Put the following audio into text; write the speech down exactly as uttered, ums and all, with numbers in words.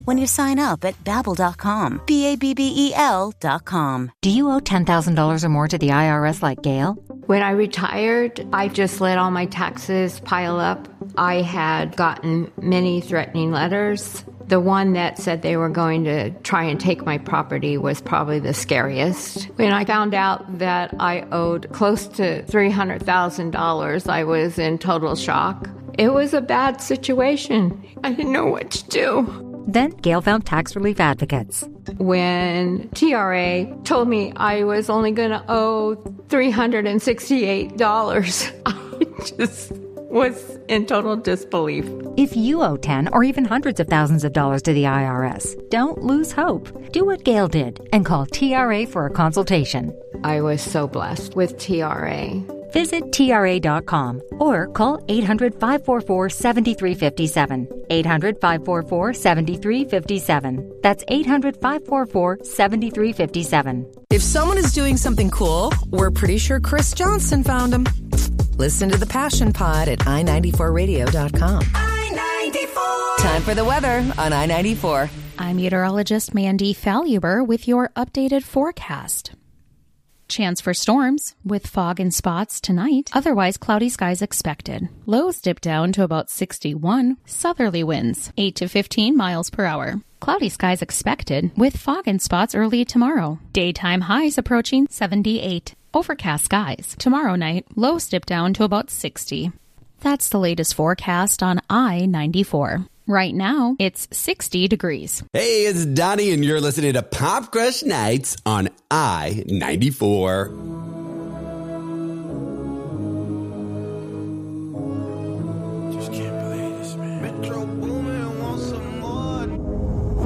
when you sign up at Babbel dot com. B A B B E L dot com. Do you owe ten thousand dollars or more to the I R S like Gail? When I retired, I just let all my taxes pile up. I had gotten many threatening letters. The one that said they were going to try and take my property was probably the scariest. When I found out that I owed close to three hundred thousand dollars, I was in total shock. It was a bad situation. I didn't know what to do. Then Gail found tax relief advocates. When T R A told me I was only going to owe three hundred sixty-eight dollars, I just was in total disbelief. If you owe ten or even hundreds of thousands of dollars to the I R S, don't lose hope. Do what Gail did and call T R A for a consultation. I was so blessed with T R A. Visit T R A dot com or call eight hundred, five four four, seven three five seven. eight hundred, five four four, seven three five seven. That's eight hundred, five four four, seven three five seven. If someone is doing something cool, we're pretty sure Chris Johnson found him. Listen to the Passion Pod at I ninety-four radio dot com. I ninety-four. Time for the weather on I ninety-four. I'm meteorologist Mandy Falluber with your updated forecast. Chance for storms with fog and spots tonight. Otherwise, cloudy skies expected. Lows dip down to about sixty-one. Southerly winds, eight to fifteen miles per hour. Cloudy skies expected with fog and spots early tomorrow. Daytime highs approaching seventy-eight. Overcast skies. Tomorrow night, lows dip down to about sixty. That's the latest forecast on I ninety-four. Right now, it's sixty degrees. Hey, it's Donnie, and you're listening to Pop Crush Nights on I ninety-four.